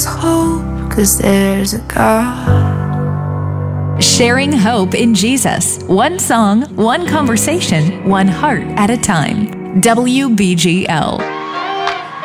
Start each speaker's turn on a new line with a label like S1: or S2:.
S1: hope, 'cause there's a God.
S2: Sharing hope in Jesus. One song, one conversation, one heart at a time. WBGL.